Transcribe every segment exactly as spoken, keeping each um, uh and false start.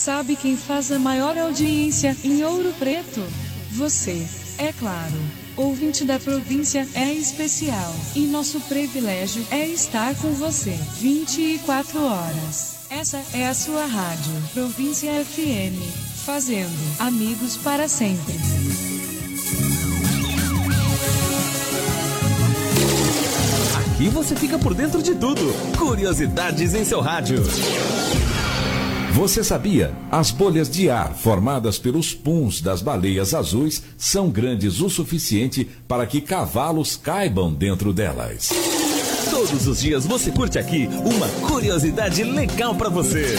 Sabe quem faz a maior audiência em Ouro Preto? Você, é claro. Ouvinte da província é especial, e nosso privilégio é estar com você vinte e quatro horas. Essa é a sua rádio, Província F M, fazendo amigos para sempre. Aqui você fica por dentro de tudo. Curiosidades em seu rádio. Você sabia? As bolhas de ar formadas pelos puns das baleias azuis são grandes o suficiente para que cavalos caibam dentro delas. Todos os dias você curte aqui uma curiosidade legal para você.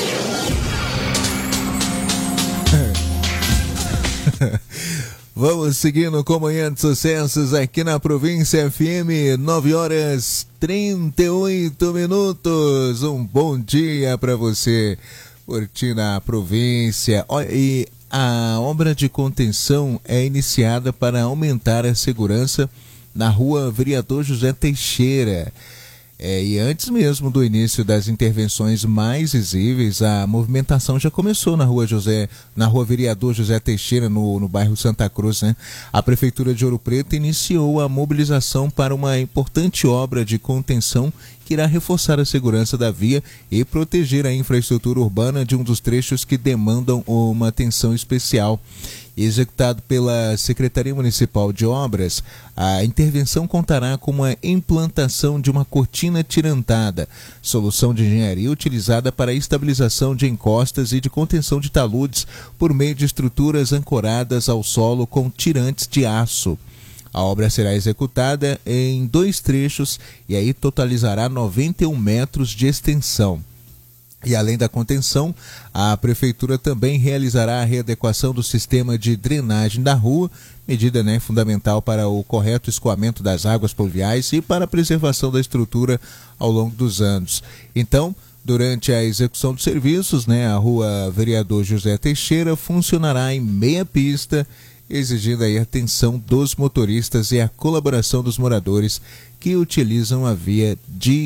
Vamos seguindo com Manhã de Sucessos aqui na Província F M, nove horas e trinta e oito minutos. Um bom dia para você, curtindo a província. E a obra de contenção é iniciada para aumentar a segurança na rua Vereador José Teixeira. É, e antes mesmo do início das intervenções mais visíveis, a movimentação já começou na rua José, na rua Vereador José Teixeira, no, no bairro Santa Cruz, né? A Prefeitura de Ouro Preto iniciou a mobilização para uma importante obra de contenção que irá reforçar a segurança da via e proteger a infraestrutura urbana de um dos trechos que demandam uma atenção especial. Executado pela Secretaria Municipal de Obras, a intervenção contará com a implantação de uma cortina tirantada, solução de engenharia utilizada para a estabilização de encostas e de contenção de taludes por meio de estruturas ancoradas ao solo com tirantes de aço. A obra será executada em dois trechos e aí totalizará noventa e um metros de extensão. E além da contenção, a Prefeitura também realizará a readequação do sistema de drenagem da rua, medida né, fundamental para o correto escoamento das águas pluviais e para a preservação da estrutura ao longo dos anos. Então, durante a execução dos serviços, né, a rua Vereador José Teixeira funcionará em meia pista, exigindo aí a atenção dos motoristas e a colaboração dos moradores que utilizam a via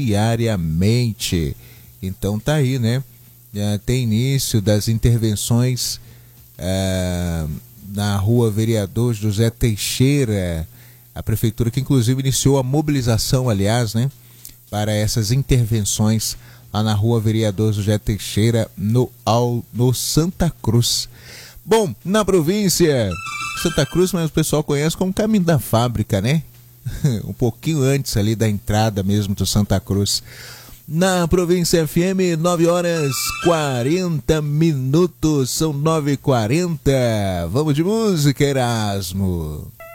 diariamente. Então tá aí, né? Já tem início das intervenções é, na rua Vereador José Teixeira, a prefeitura que inclusive iniciou a mobilização, aliás, né? Para essas intervenções lá na rua Vereador José Teixeira, no, ao, no Santa Cruz. Bom, na província Santa Cruz, mas o pessoal conhece como Caminho da Fábrica, né? Um pouquinho antes ali da entrada mesmo do Santa Cruz. Na Província F M, nove horas e quarenta minutos, são nove e quarenta. Vamos de música, Erasmo.